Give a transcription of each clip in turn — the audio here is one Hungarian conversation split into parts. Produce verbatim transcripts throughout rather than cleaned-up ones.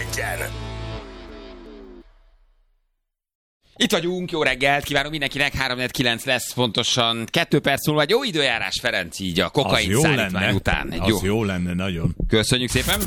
egyen. Itt vagyunk, jó reggelt, kívánom mindenkinek, három kilenc lesz pontosan, kettő perc múlva, jó időjárás, Ferenc, így a kokain szállítvány után. Az jó. jó lenne, nagyon. Köszönjük szépen.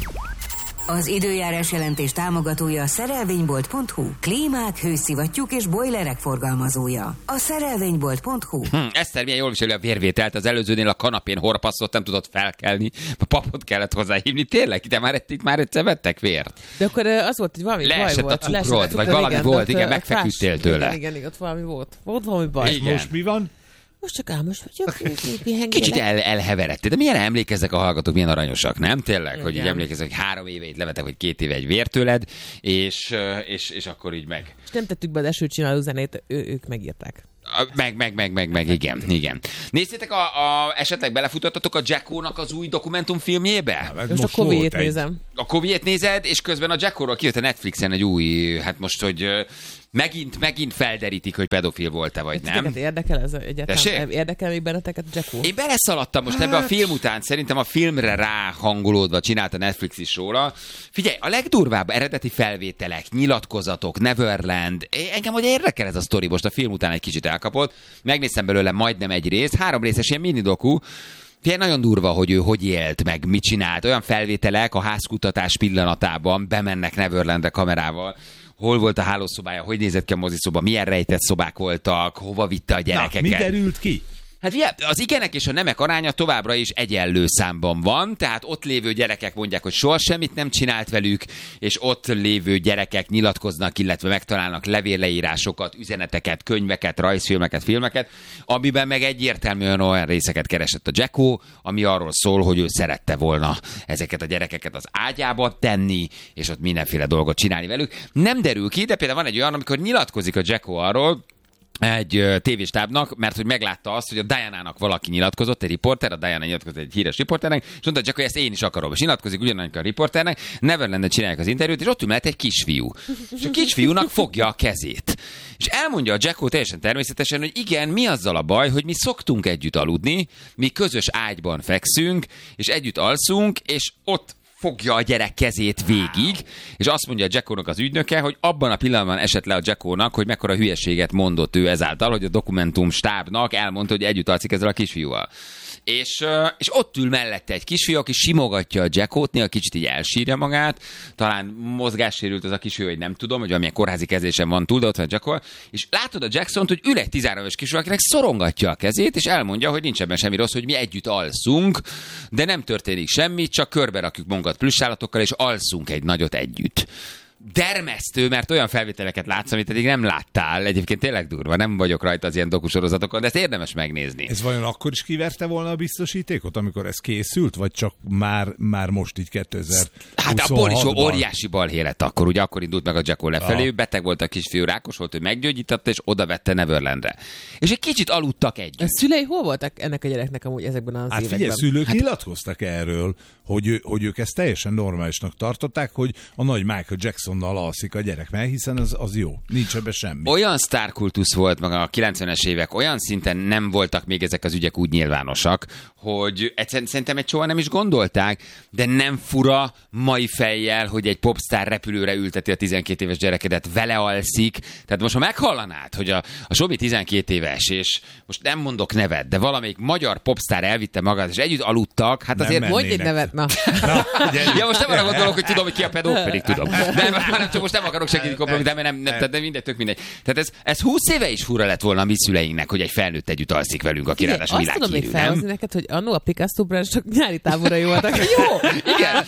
Az időjárás jelentés támogatója a szerelvénybolt pont hu. Klímák, hőszivattyúk és bojlerek forgalmazója. A szerelvénybolt pont hu. Hm, Eszter milyen jól viseli a vérvételt, az előzőnél a kanapén horpasszott, nem tudott felkelni, a papot kellett hozzáhívni. Tényleg, de már, itt már egyszer vettek vért. De akkor az volt, hogy valami Leesett baj volt. a cukrod, vagy valami igen, volt, igen, ott, megfeküdtél tőle. Igen, igen, igen, ott valami volt. Volt valami baj. Igen. Most mi van? Most csak álmos vagyok. Kicsit el, elheveredtél, de milyen emlékeznek a hallgatók, milyen aranyosak, nem? Tényleg, Igen. hogy így emlékeznek, hogy három éve itt levetek, vagy két éve egy vért tőled, és, és, és akkor így meg. És nem tettük be az esőt csináló zenét, ő, ők megírták. Meg, meg, meg, meg, meg, igen, igen. Nézzétek, a, a, esetleg belefutottatok a Jackónak az új dokumentumfilmjébe? Most, most a Covid-t nézem. A Covid-t nézed, és közben a Jackóról kijött a Netflixen egy új, hát most, hogy megint, megint felderítik, hogy pedofil volt-e, vagy nem. Titeket érdekel ez egyáltalán? Érdekel még benneteket Jackó? Én beleszaladtam most hát... ebbe a film után, szerintem a filmre ráhangolódva csinálta Netflix is róla. Figyelj, a legdurvább eredeti felvételek, nyilatkozatok, Neverland, engem hogy érdekel ez a sztori, most a film után egy kicsit elkapott. Megnéztem belőle majdnem egy rész, három részes ilyen minidoku. Figyelj, nagyon durva, hogy ő hogy élt, meg mit csinált. Olyan felvételek a házkutatás pillanatában bemennek Neverlandre kamerával. Hol volt a hálószobája, hogy nézett ki a moziszoba, milyen rejtett szobák voltak, hova vitte a gyerekeket. Na, mi derült ki? Hát ugye, az igenek és a nemek aránya továbbra is egyenlő számban van, tehát ott lévő gyerekek mondják, hogy soha semmit nem csinált velük, és ott lévő gyerekek nyilatkoznak, illetve megtalálnak levélleírásokat, üzeneteket, könyveket, rajzfilmeket, filmeket, amiben meg egyértelműen olyan részeket keresett a Jackó, ami arról szól, hogy ő szerette volna ezeket a gyerekeket az ágyába tenni, és ott mindenféle dolgot csinálni velük. Nem derül ki, de például van egy olyan, amikor nyilatkozik a Jackó arról, egy tévéstábnak, mert hogy meglátta azt, hogy a Diana-nak valaki nyilatkozott, egy riporter, a Diana nyilatkozott egy híres riporternek, és mondta, csak hogy ezt én is akarom. És nyilatkozik ugyanannyira a riporternek, Neverlanden csinálják az interjút, és ott ül mellett egy kisfiú. És a kisfiúnak fogja a kezét. És elmondja a Jackó teljesen természetesen, hogy igen, mi azzal a baj, hogy mi szoktunk együtt aludni, mi közös ágyban fekszünk, és együtt alszunk, és ott fogja a gyerek kezét végig, és azt mondja a Jackónak az ügynöke, hogy abban a pillanatban esett le a Jackónak, hogy mekkora hülyeséget mondott ő ezáltal, hogy a dokumentum stábnak elmondta, hogy együtt alszik ezzel a kisfiúval. És, és ott ül mellette egy kisfiú, aki simogatja a Jackót, néha kicsit így elsírja magát, talán mozgássérült az a kisfiú, hogy nem tudom, hogy valamilyen kórházi kezésen van túl, de ott van a Jackó, és látod a Jacksont, hogy ül egy tizenhárom éves kisfiú, akinek szorongatja a kezét, és elmondja, hogy nincs ebben semmi rossz, hogy mi együtt alszunk, de nem történik semmi, csak körbe rakjuk magunkat plüssállatokkal, és alszunk egy nagyot együtt. Dermesztő, mert olyan felvételeket látsz, amit eddig nem láttál. Egyébként tényleg durva, nem vagyok rajta az ilyen dokusorozatokon, de ezt érdemes megnézni. Ez vajon akkor is kiverte volna a biztosítékot, amikor ez készült, vagy csak már, már most így kétezer-huszonhatban? Hát abból is óriási balhé lett akkor, ugye akkor indult meg a Jackó lefelé, ah. beteg volt a kisfiú, rákos volt, ő meggyógyította, és oda vette Neverlandre. És egy kicsit aludtak együtt. A szülei hol voltak ennek a gyereknek amúgy ezekben az hát években? Figyelj, szülők hát nyilatkoztak erről, hogy, hogy ők ezt teljesen normálisnak tartották, hogy a nagy Michael Jacksonnal alszik a gyerek, mert hiszen az, az jó. Nincs ebben semmi. Olyan sztárkultusz volt maga a kilencvenes évek, olyan szinten nem voltak még ezek az ügyek úgy nyilvánosak, hogy egyszerűen szerintem egy soha nem is gondolták, de nem fura mai fejjel, hogy egy popstar repülőre ülteti a tizenkét éves gyerekedet, vele alszik. Tehát most, ha meghallanád, hogy a, a Sobi tizenkét éves, és most nem mondok nevet, de valamelyik magyar popstar elvitte magát, és együtt aludtak, hát nem azért... Mondj egy nevet, na. na ja, most nem arra gondolok, hogy tudom, hogy ki a pedó, pedig tudom. Nem, hanem csak most nem akarok segíteni kompromitálni, mert nem, nem, nem, mindegy, tök mindegy. Tehát ez, ez húsz éve is fura lett volna a mi szüleinknek, hogy egy felnőtt együtt alszik velünk, aki ráadásul világhírű, nem? Azt tudom még felhozni neked, hogy annó a Picasso branch csak nyári táborai voltak. Jó, igen.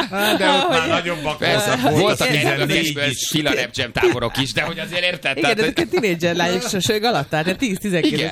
De ott már nagyon bakosak voltak. Voltak egy fila rap jam táborok is, de hogy azért érted? Igen, de ezek a tínédzser lányok sosőg alatt, tehát tíz-tizenkét.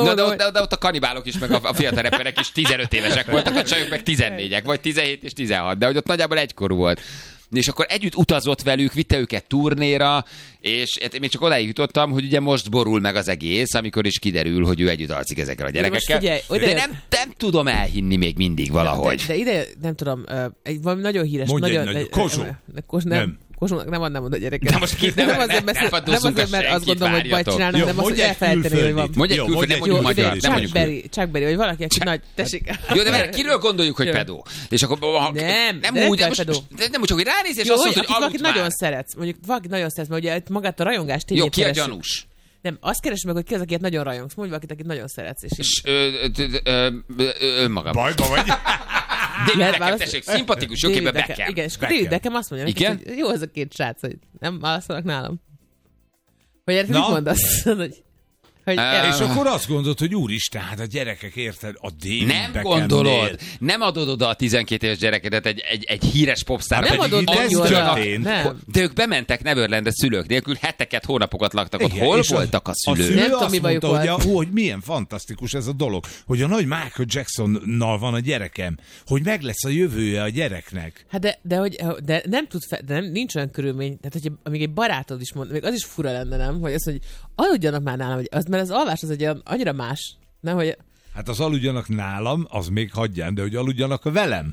De ott a kanibálok is, meg a fiatal rapperek is tizenöt évesek voltak, a csajok meg tizennégyek, vagy tizenhét és tizenhat, de hogy ott nagyjából egykorú volt. És akkor együtt utazott velük, vitte őket turnéra, és hát még csak odáig jutottam, hogy ugye most borul meg az egész, amikor is kiderül, hogy ő együtt alszik ezekkel a gyerekekkel. Figyelj, de nem, nem tudom elhinni még mindig valahogy. De, de ide, nem tudom, egy valami nagyon híres... Mondj nagyon, egy nagy... Kozsó. Nem. Kossuthnak nem adnám oda a gyereket. De most ki nem, nem azért, mert, nem azért, mert azt gondolom, hogy bajt csinálnak, hanem azt, hogy elfelejteni, hogy van. Mondj egy külföldi, nem mondjuk magyar, nem mondjuk külföldi. Chuck Berry, vagy valaki, aki nagy, tessék. Jó, de mert kiről gondoljuk, hogy pedó? És akkor nem, nem úgy, nem úgy, csak hogy ránéz, és azt mondod, hogy valaki nagyon szeretsz. Mondjuk valaki nagyon szeretsz, mert ugye magát a rajongást tényleg. Jó, ki a gyanús? Nem, azt keresd meg, hogy ki az, akiket nagyon rajongsz. Mondj valakit, akit nagyon szeretsz. És önmagam. Bajba vagy? David Beckham, tessék, szimpatikus, jó képben Beckham. Igen, és akkor David Beckham azt mondja neki, hogy jó az a két srác, hogy nem válaszolnak nálam. Hogy erre mit mondasz? Hogy, hogy uh, és akkor azt gondolod, hogy úristen, hát a gyerekek, érted, a David Nem Beckhamnél. gondolod, nem adod oda a tizenkét éves gyerekedet egy, egy, egy híres popstar. Nem adod oda. De ők bementek Neverlandre szülők nélkül, heteket, hónapokat laktak ott. Hol voltak a szülők? A szülő nem azt mondta, hogy, a, hogy milyen fantasztikus ez a dolog, hogy a nagy Michael Jacksonnal van a gyerekem, hogy meg lesz a jövője a gyereknek. Hát de, de, hogy, de nem tud, fe, de nem, nincs olyan körülmény, tehát hogyha még egy barátod is mond, még az is fura lenne, nem, hogy az, hogy aludjanak már nálam, hogy az, mert az alvás az egy annyira más, nem, hogy... Hát az aludjanak nálam, az még hagyján, de hogy aludjanak velem.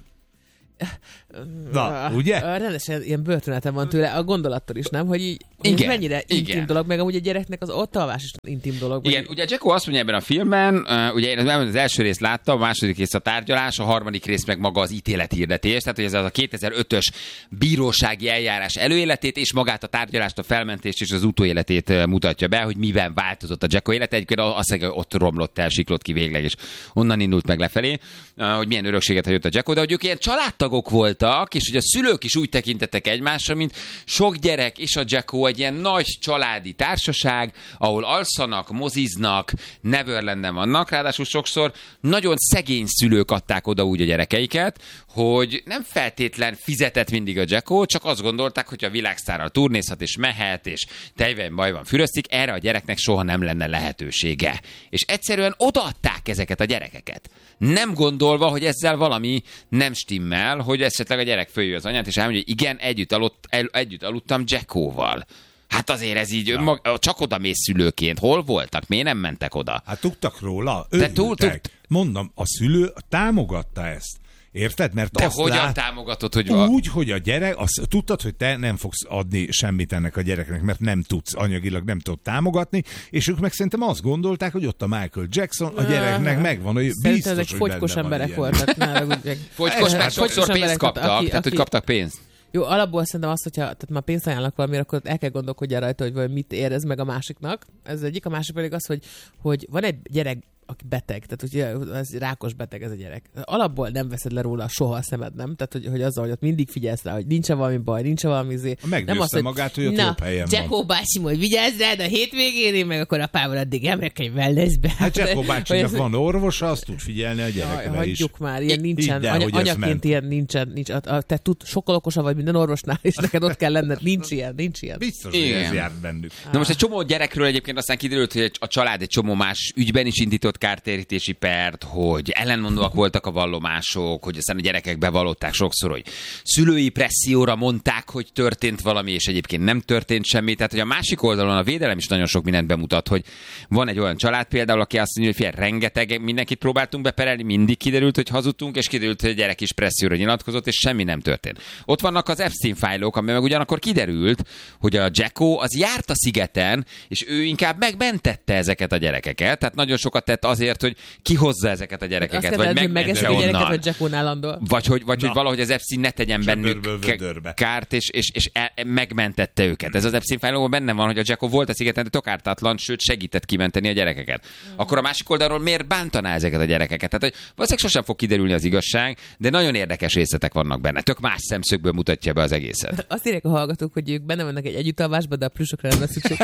Na, ugye? Rendesen ilyen börtönete van tőle, a gondolattól is, nem? Hogy így igen, mennyire igen. intim dolog, meg amúgy a gyereknek az ott alvás is intim dolog. Igen, ugye Jacko azt mondja ebben a filmben, uh, ugye én az első részt láttam, a második rész a tárgyalás, a harmadik rész meg maga az ítélethirdetés, tehát hogy ez az a kétezer-ötös bírósági eljárás előéletét, és magát a tárgyalást, a felmentést és az utóéletét mutatja be, hogy miben változott a Jacko élete. Egyébként azt mondja, hogy ott romlott el, siklott ki végleg, és onnan indult meg lefelé, uh, hogy milyen örökséget hagyott a Jacko, de hogy ők ilyen családtagok voltak, és hogy a szülők is úgy tekintettek egymásra, mint sok gyerek és a Jacko egy ilyen nagy családi társaság, ahol alszanak, moziznak, Neverlanden vannak, ráadásul sokszor nagyon szegény szülők adták oda úgy a gyerekeiket, hogy nem feltétlen fizetett mindig a Jacko, csak azt gondolták, hogy a világsztárral turnézhat és mehet, és tejben bajban füröztik, erre a gyereknek soha nem lenne lehetősége. És egyszerűen odaadták ezeket a gyerekeket. Nem gondolva, hogy ezzel valami nem stimmel, hogy esetleg a gyerek följön az anyát, és elmondja, hogy igen, együtt, aludt, el, együtt aludtam Jackoval. Hát azért ez így, önmag, csak oda mész szülőként. Hol voltak? Miért nem mentek oda? Hát tudtak róla. Örültek. Mondom, a szülő támogatta ezt. Érted? Mert de azt hogyan lát, támogatod, hogy van? Úgy, hogy a gyerek, azt, tudtad, hogy te nem fogsz adni semmit ennek a gyereknek, mert nem tudsz, anyagilag nem tudod támogatni, és ők meg szerintem azt gondolták, hogy ott a Michael Jackson, a gyereknek megvan, hogy biztos, ezek hogy fogykos emberek van voltak. Fogykos, mert sokszor pénzt kaptak, aki, tehát hogy kaptak pénzt. Jó, alapból szerintem azt, hogyha tehát már pénzt ajánlnak valamire, akkor el kell gondolkodja rajta, hogy mit érez meg a másiknak. Ez egyik, a másik pedig az, hogy, hogy van egy gyerek, aki beteg, tehát ugye ez rákos beteg ez a gyerek. Alapból nem veszed le róla soha a szemed, nem? Tehát, hogy, hogy azzal, hogy ott mindig figyelsz rá, hogy nincs valami baj, nincs valami izé. Meggyőzte magát, hogy ott jobb helyen van. Jacko bácsi, hogy vigyázz rád a hétvégén, én meg akkor apával addig emlék egy wellnessbe. Hát Jacko bácsinak van orvosa, azt tud figyelni a gyerekre is. Hagyjuk már, ilyen nincsen, de, anya, anyaként ilyen nincsen, nincs, a, a, te tud, sokkal okosabb vagy minden orvosnál, és neked ott kell lenned, nincs ilyen, nincs ilyen. Biztos, hogy ez járt bennük. Na most egy csomó gyerekről egyébként aztán kiderült, hogy a család egy csomó más ügyben is indított kártérítési pert, hogy ellenmondóak voltak a vallomások, hogy aztán a gyerekek bevallották sokszor, hogy szülői presszióra mondták, hogy történt valami, és egyébként nem történt semmi. Tehát, hogy a másik oldalon a védelem is nagyon sok mindent bemutat, hogy van egy olyan család például, aki azt mondja, hogy fél, rengeteg mindenkit próbáltunk beperelni, mindig kiderült, hogy hazudtunk, és kiderült, hogy a gyerek is presszióra nyilatkozott, és semmi nem történt. Ott vannak az Epstein fájlok, ami meg ugyanakkor kiderült, hogy a Jacko az járt a szigeten, és ő inkább megmentette ezeket a gyerekeket. Tehát nagyon sokat tett azért, hogy kihozza ezeket a gyerekeket, azt vagy megmentse onnan. Gyereket, vagy Jackónál andol. Vagy hogy, vagy hogy valahogy az Epstein ne tegyen bennük kárt, és, és, és e, megmentette őket. Ez az Epstein fájlóban benne van, hogy a Jacko volt a szigeten, de tök ártatlan, sőt segített kimenteni a gyerekeket. Akkor a másik oldalról miért bántaná ezeket a gyerekeket? Tehát, hogy valószínűleg sosem fog kiderülni az igazság, de nagyon érdekes részletek vannak benne. Tök más szemszögből mutatja be az egészet. Azt írják a hallgatók, hogy ők benne vannak egy együttalvásban, de a plüsökre nem lesz szükség.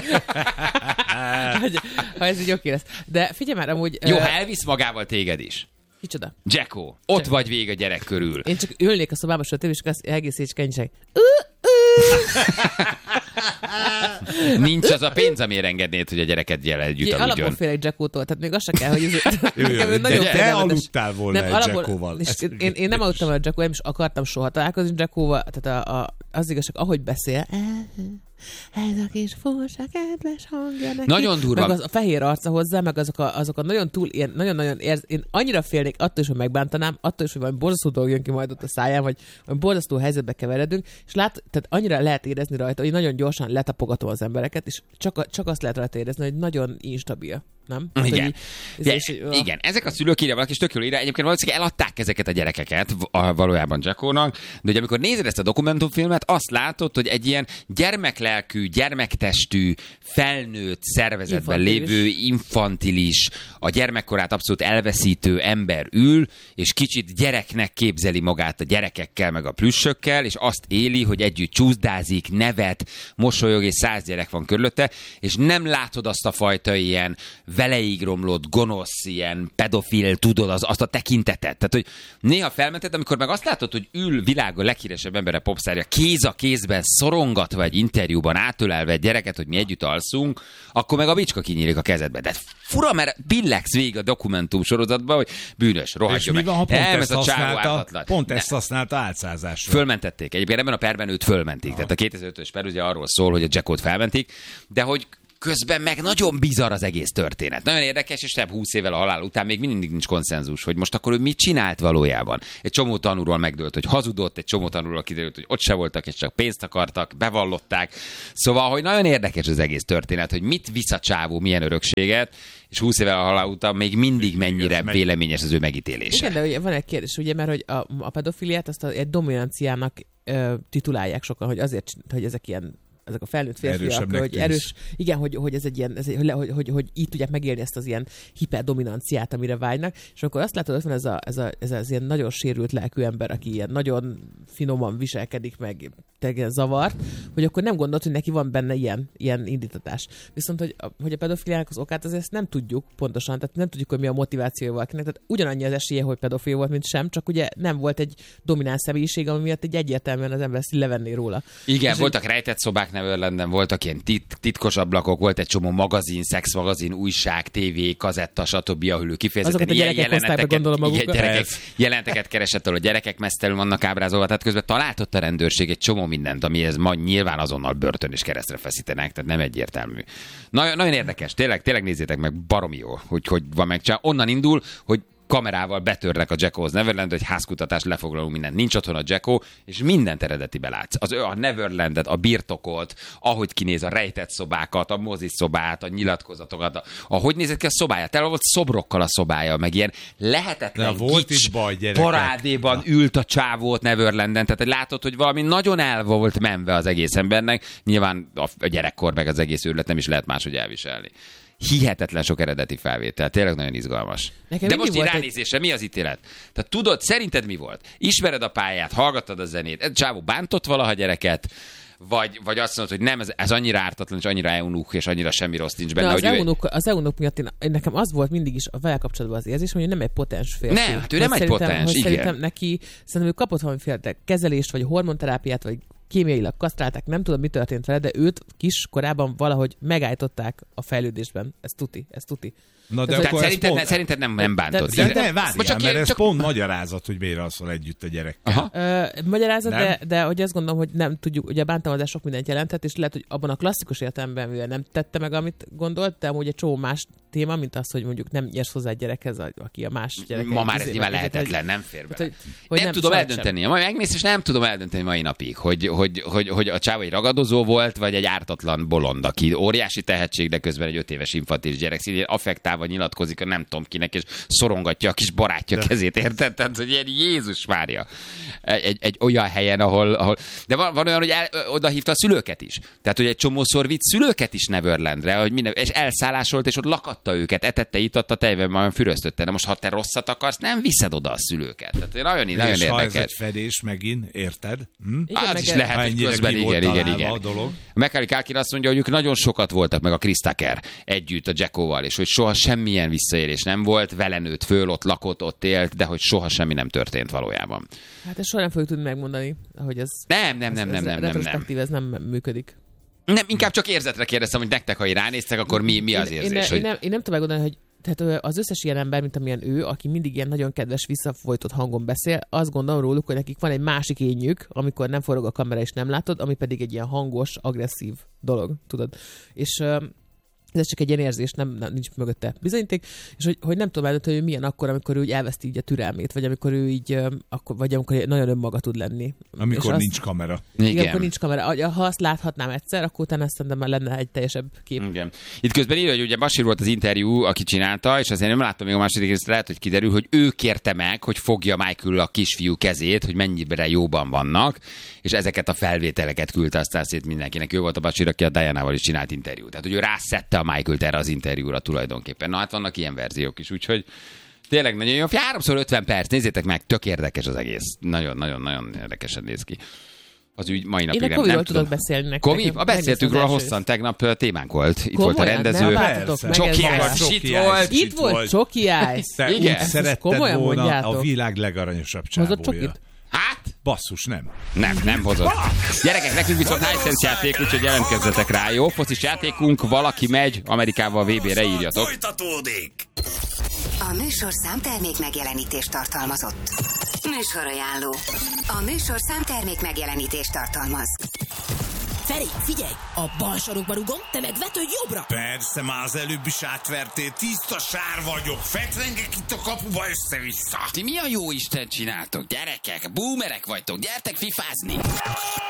Ha ez így oké lesz. De figyelj már, amúgy... Jó, ha elvisz magával téged is. Kicsoda? Jacko, ott Jacko. Vagy végig a gyerek körül. Én csak ülnék a szobába, és az egész éjs kenyiség. Nincs az a pénz, amire engednéd, hogy a gyereket jel együtt aludjon. Alapból félek Jackótól, tehát még az se kell, hogy... Jó, jó, de te aludtál volna egy Jackóval. Én, én nem aludtam el a Jackóval, nem is akartam soha találkozni Jackóval, tehát a, a, az igazság, ahogy beszél, Ez a kis furcsa kedves hangja neki. Nagyon durva. Meg az, a fehér arca hozzá, meg azok a, azok a nagyon túl, ilyen, nagyon-nagyon érz... Én annyira félnék attól is, hogy megbántanám, attól is, hogy valami borzasztó dolog jön ki majd ott a száján, vagy valami borzasztó helyzetbe keveredünk, és lát, tehát annyira lehet érezni rajta, hogy nagyon gyorsan letapogatom az embereket, és csak, csak azt lehet rajta érezni, hogy nagyon instabil. Nem? Hát, igen. Hogy, De, és, és, igen, ezek a szülők írja valaki, és tök jól írja. Egyébként valószínűleg eladták ezeket a gyerekeket a, valójában Jackónak, de hogy amikor nézed ezt a dokumentumfilmet, azt látod, hogy egy ilyen gyermeklelkű, gyermektestű, felnőtt szervezetben Infantilis. lévő, infantilis, a gyermekkorát abszolút elveszítő ember ül, és kicsit gyereknek képzeli magát a gyerekekkel, meg a plüssökkel, és azt éli, hogy együtt csúszdázik, nevet, mosolyog, és száz gyerek van körülötte, és nem látod azt a fajta ilyen veleig romlott, gonosz, ilyen pedofil, tudod, az, azt a tekintetet. Tehát, hogy néha felmented, amikor meg azt látod, hogy ül világon leghíresebb embere, popsztárja, kéz a kézben, szorongatva egy interjúban, átölelve egy gyereket, hogy mi együtt alszunk, akkor meg a bicska kinyílik a kezedbe. De fura, mert billegsz végig a dokumentum sorozatban, hogy bűnös, rohadjon meg. És mi van, ha pont Elmez ezt a csávó használta, ártatlan. pont Ne. ezt használta álcázásra? Fölmentették. Egyébként ebben a perben őt fölmentik. Tehát a kétezer-ötös per ugye arról szól, hogy a Jackot felmentik, de hogy közben meg nagyon bizarr az egész történet. Nagyon érdekes, és több húsz évvel a halál után még mindig nincs konszenzus, hogy most akkor ő mit csinált valójában. Egy csomó tanúról megdőlt, hogy hazudott, egy csomó tanúról kiderült, hogy ott se voltak, és csak pénzt akartak, bevallották. Szóval, hogy nagyon érdekes az egész történet, hogy mit visz a csávó, milyen örökséget, és húsz évvel a halál után még mindig mennyire meg- véleményes az ő megítélése. igen, de ugye van egy kérdés, ugye, mert hogy a, a pedofiliát azt a, egy dominanciának ö, titulálják sokan, hogy azért, hogy ezek ilyen ezek a felnőtt férfiak, Erősebbnek hogy tűnsz. erős, igen, hogy, hogy ez egy ilyen, ez egy, hogy, hogy, hogy, hogy így tudják megélni ezt az ilyen hiperdominanciát, amire vágynak, és akkor azt látod, hogy van ez, a, ez, a, ez az ilyen nagyon sérült lelkű ember, aki ilyen nagyon finoman viselkedik, meg tényleg zavart, hogy akkor nem gondolt, hogy neki van benne ilyen, ilyen indítatás. Viszont, hogy a, hogy a pedofiliának az okát, azért ezt nem tudjuk pontosan, tehát nem tudjuk, hogy mi a motivációja valakinek, tehát ugyanannyi az esélye, hogy pedofil volt, mint sem, csak ugye nem volt egy domináns személyiség, ami miatt egy egyértelműen az ember ezt levenné róla. Igen, És voltak rejtett szobák Neverlanden, voltak ilyen tit- titkos ablakok, volt egy csomó magazin, szexmagazin, újság, tévé, kazetta, stb. Ahol ő kifejezetten Azokat a ilyen gyerekek hozták be, gondolom, igen, magukkal. gyerekek, Ez. jelenteket keresett, ahol a gyerekek mesztelenül vannak ábrázolva, tehát közben talált ott a rendőrség egy csomó mindent, amihez ma nyilván azonnal börtön és keresztre feszítenek, tehát nem egyértelmű. Na, nagyon érdekes, tényleg, tényleg nézzétek meg, baromi jó, hogy, hogy van megcsinálva. Onnan indul, hogy kamerával betörnek a Jackohoz Neverland, hogy házkutatást lefoglalunk mindent. Nincs otthon a Jacko, és mindent eredetibe látsz. Az, a Neverlandet, a birtokot, ahogy kinéz a rejtett szobákat, a moziszobát, a nyilatkozatokat, a, ahogy nézett ki a szobája. Tele volt szobrokkal a szobája, meg ilyen lehetetlen De volt kics is baj, gyerekek. parádéban Na. ült a csávót Neverlanden, tehát látod, hogy valami nagyon el volt menve az egész embernek. Nyilván a, a gyerekkor meg az egész őrület nem is lehet máshogy elviselni. Hihetetlen sok eredeti felvétel, tényleg nagyon izgalmas. Nekem De mindig most így volt egy- ránézésre mi az ítélet? Tehát tudod, szerinted mi volt? Ismered a pályát, hallgattad a zenét, ez csávó bántott valaha gyereket, vagy, vagy azt mondod, hogy nem, ez, ez annyira ártatlan, és annyira eunuk, és annyira semmi rossz nincs benne. De az hogy ő- eunuk, az eunuk miatt én, én nekem az volt mindig is a vele kapcsolatban az érzés, hogy ő nem egy potens férfi. Nem, hát ő Hogy nem egy szerintem- potens, hogy igen. Szerintem neki, szerintem ő kapott valamiféle kezelést, vagy hormonterápiát, vagy kémiailag kasztrálták, nem tudom, mi történt vele, de őt kis korában valahogy megállították a fejlődésben. Ez tuti, ez tuti. Na de Tehát Tehát akkor ez szerinted, pont... ne, szerinted nem, nem bántott. de- De, Szerinted- de várjál, Most csak mert én- ez csak- pont magyarázat, hogy miért alszol együtt a gyerekkel. Aha. Ö, magyarázat, Nem? de, de hogy azt gondolom, hogy nem tudjuk, ugye a bántalmazás sok mindent jelentett, és lehet, hogy abban a klasszikus értelemben mivel nem tette meg, amit gondolt, de amúgy egy csomó más téma, mint az, hogy mondjuk nem nyersz hozzá egy gyerekhez, aki a más gyerek. Ma már ez nyilván lehetetlen, nem fér bele. hogy- hogy nem, nem tudom sajt eldönteni. Majd megnézsz, és nem tudom eldönteni mai napig, hogy, hogy, hogy, hogy a csáva egy ragadozó volt, vagy egy ártatlan bolond, aki óriási tehetség, de közben egy öt éves infantilis gyerek szintén affektálva nyilatkozik, a nem tudom kinek, és szorongatja a kis barátja de. kezét, érted? Tehát, hogy ilyen Jézus Mária. Egy, egy, egy olyan helyen, ahol... ahol... De van, van olyan, hogy el, oda hívta a szülőket is. Tehát, hogy egy csomószor vitt szülőket is Neverlandre, hogy minden, és elszállásolt, és ott lakatta őket, etette, itatta, tejben majd füröztötte. De most, ha te rosszat akarsz, nem viszed oda a szülőket. Tehát nagyon, nagyon És ha ez érdekes. egy fedés megint, érted? Hm? Igen, Az meg is ez- lehet, Ha hogy ennyire közben ki volt igen, igen, találva igen. a dolog. Macaulay Culkin azt mondja, hogy ők nagyon sokat voltak meg a Chris Tucker együtt a Jackoval, és hogy soha semmilyen visszaélés nem volt, vele nőtt föl, ott lakott, ott élt, de hogy soha semmi nem történt valójában. Hát ezt soha nem fogjuk tudni megmondani, ahogy ez... Nem, nem, nem, ez, nem, ez nem, nem, nem. retrospektív, ez nem működik. Nem, inkább csak érzetre kérdeztem, hogy nektek, ha így ránéztek, akkor mi, mi az én, érzés? én, hogy... én, nem, én nem tudom megmondani, hogy tehát az összes ilyen ember, mint amilyen ő, aki mindig ilyen nagyon kedves, visszafolytott hangon beszél, azt gondolom róluk, hogy nekik van egy másik énjük, amikor nem forog a kamera és nem látod, ami pedig egy ilyen hangos, agresszív dolog, tudod. És ez csak egy ilyen érzés, nem, nem nincs mögötte bizonyíték, és hogy, hogy nem tudom eldönteni, hogy milyen akkor, amikor ő így elveszti így a türelmét, vagy amikor ő így, akkor, vagy amikor nagyon önmaga tud lenni. Amikor és nincs azt, kamera. Igen. igen, akkor nincs kamera. Ha azt láthatnám egyszer, akkor utána szerintem már lenne egy teljesebb kép. Igen. Itt közben írja, hogy ugye Basír volt az interjú, aki csinálta, és azért nem láttam még a második részt, lehet, hogy kiderül, hogy ő kérte meg, hogy fogja Michael a kisfiú kezét, hogy mennyire jóban vannak, és ezeket a felvételeket küldte aztán szét mindenkinek. Ő volt a Basír, aki a Dianával is csinált interjút. Tehát, hogy ő rászedte a Michaelt erre az interjúra tulajdonképpen. Na hát vannak ilyen verziók is, úgyhogy tényleg nagyon jó. háromszor ötven perc, nézzétek meg, tök érdekes az egész. Nagyon-nagyon-nagyon érdekesen néz ki. Az ügy mai napig Én nem, a Koviról nem tudok tudom. beszélni nektek. Kovi? A beszéltünk róla hosszan, tegnap témánk volt. Itt volt a rendező. Csoki itt volt. Itt volt Csoki Ice. Te Igen. úgy szeretted komolyan volna mondjátok? a világ legaranyosabb Hozott csávója. Csokit? Hát? Basszus, nem. Nem, nem hozott. Gyerekek, nekünk viszont hisense játék, úgyhogy jelentkezzetek rá, jó? Focis játékunk, valaki megy Amerikával vé bé-re, írjatok. Folytatódik! A műsor számtermék megjelenítést tartalmazott. Műsorajánló. A műsor számtermék megjelenítést tartalmaz. Feri, figyelj! A bal sarokba rugom, te meg vetődj jobbra! Persze, már az előbb is átvertél, tiszta sár vagyok, fetrengek itt a kapuba össze-vissza. Ti mi a jó Isten csináltok, gyerekek? Boomerek vagytok, gyertek fifázni!